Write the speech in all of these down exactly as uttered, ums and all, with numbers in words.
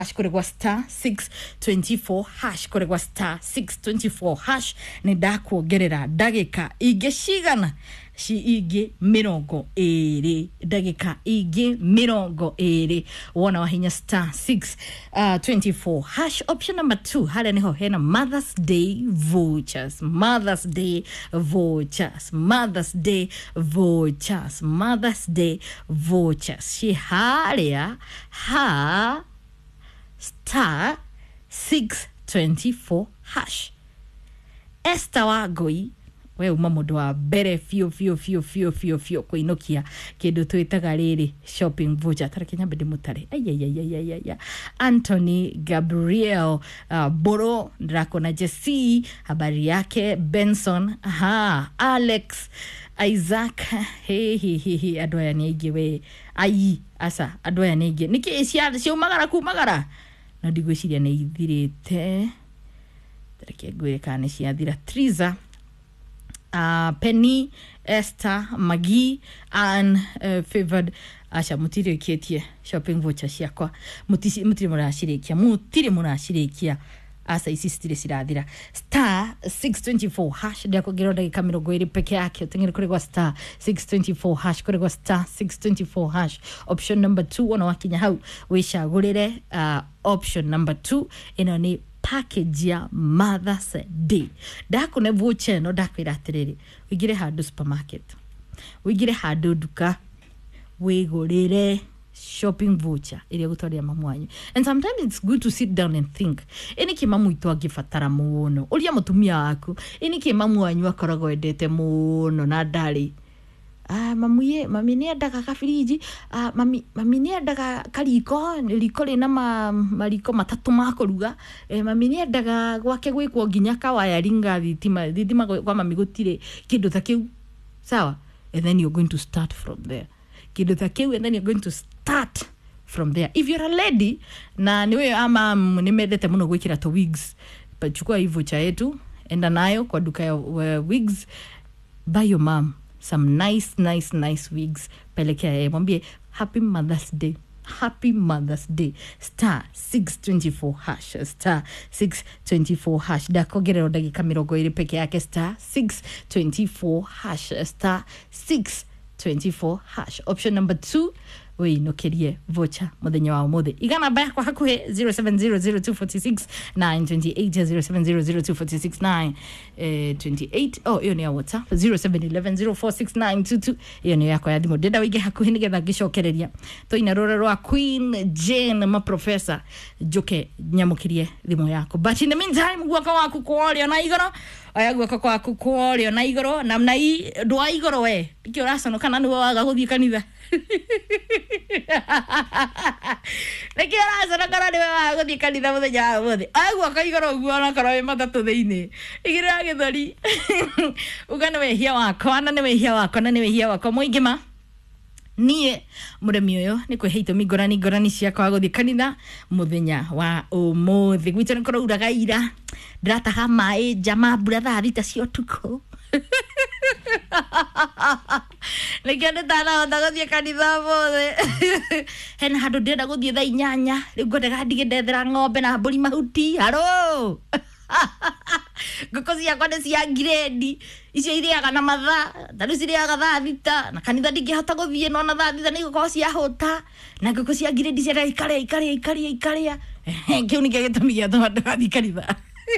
hash kuregwa star six twenty-four hash kuregwa star six twenty-four hash ni ndakuongerera ndagika ingeshigana shi igi mirongo ere ndagika igi mirongo ere wona wahinya star six twenty-four hash. Option number two hale niho hena Mother's Day vouchers Mother's Day vouchers Mother's Day vouchers Mother's Day vouchers shi hale ha star six twenty-four hash. Esther Wagoi we uma mundu wa bere fio fio fio fio fio fio kuinokia kindu twitaga riri shopping voucher tareke nyambe ndimutare ayayayayaya Anthony Gabriel uh, Boro Drakona Jesse habari yake Benson aha Alex Isaac he he he he adoya nige we ai asa adoya nige niki cia cia magara ku magara na ndigwiciria ne ithirite tareke ngwire kana cia thira Triza Uh, Penny, Esther, Maggie, and uh, favored Asha mutiri kietie shopping voucher ciakwa mutiri mutiri murashirikia mutiri murashirikia asa isi stile sirathira star six twenty-four hash ndako gero ndagika mirongo iri peke yake tengere kuregwa star six twenty-four hash kuregwa star six twenty-four hash. Option number two wana wakinya hau wishagurire uh, option number two ino ni package ya Mother's Day. Dako ne voucher no dako iratiriri wigire handu supermarket wigire handu duka wigurire shopping voucher ile gutwaria mamwanyu. And sometimes it's good to sit down and think eni ki mamu itu agifatara muno uria mutumia waku eni ki mamu wanyu akorago endete muno na ndari ah mamuye mami ni endaga kafiriji ah mami mami ni endaga kariko liko rina ma mariko matatu makoruga eh mami ni endaga gwake gwikwo nginya kawaya ringa thitima thitima kwa mami gutire kindu ta kiu sawa. And then you're going to start from there kindu ta kiu and then you're going to start from there. If you're a lady na niwe ama nimedete muno gwikira to wigs pachukua hivyo cha yetu enda nayo kwa duka ya uh, wigs buy your mom some nice nice nice wigs pelekea yeye mwambie happy Mother's Day happy Mother's Day star six twenty-four hash star six twenty-four hash dako gerero ndagika mirongo iri peke yake star six twenty-four hash star six twenty-four hash. Option number two we no kerie voucher muthenya wa muthe igana ba kwa hakuhe zero seven zero zero two four six nine two eight zero seven zero zero two four six nine two eight oh iyo ni ya WhatsApp zero seven one one zero four six nine two two iyo ni yako ya thimo ndenda wige hakuhe nigetha gicokereria to ina rora rwa Queen Jane ma professor Joke nyamukirie thimo yako. But in the meantime gwaka waku kuorio na igoro aya gwaka kwaku kuorio na igoro namna hii ndwa igoro we ikio rasono kana ni waga guthie kanitha Niki arasana kana ni waga guthie kanitha muthenya wa muthe agwa kaigoro guo na karawe matatu thiini igira githori ugana we hia wako na ni we hia wako na ni we hia wako muingima nie muremi uyo ni kweheito migorani gorani ciakwa guthie kanitha muthenya wa umuthi gwitu ni kurauraga ira ndirataha mai jama brother rita cio tuko Lekende tana ndagathie kanitha mothe hena handu ndenda guthie thaa inyanya riu ngwendaga ndige ndethera ng'ombe na mburi mahuti haro ngoko ciakwa nĩ cia grade icio iriaga na mathaa tari ciriaga thaa thita na kanitha ndingĩhota gũthiĩ no na thaa thita nĩ gũkorwo ciahũta na ngoko cia grade ciria ikaria ikaria ikaria ikaria kĩu nĩkĩo gĩtũmi gĩa tondũ ndagathiĩ kanitha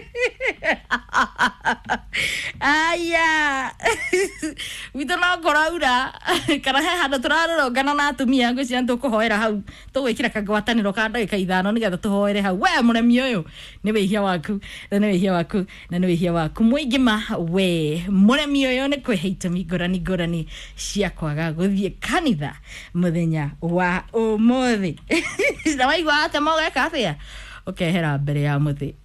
aya wito no koraura kana he handu turarorongana na atumia ngwiciria ntukuhoera hau tugwikira kagwataniro ka ndagika ithano nigetha tuhoere hau we muremi uyu ni wihia waku na ni wihia waku na ni wihia waku muingima we muremi uyu ni kweheito migorani gorani cia kwaga guthie kanitha muthenya wa umuthi na waigwa ate mogeka atia okay hera mbere ya muthi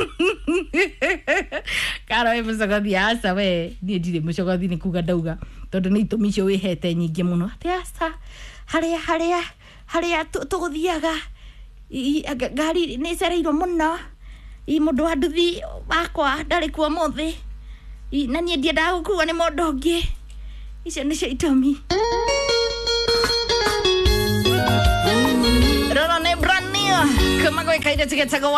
karo we mucogothi asa we ni ndire mucogothi ni kuga ndauga tondu ni itumi cio wihete nyingi muno ati asa haria haria haria tuguthiaga gari ni cereirwo muno i mundu wa nduthi wakwa ndari kuo muthi na nie ndiendaga gukuua ni mundu ungi icio ni cio itumi roro ni brand new kuma gwä kaire tigetaga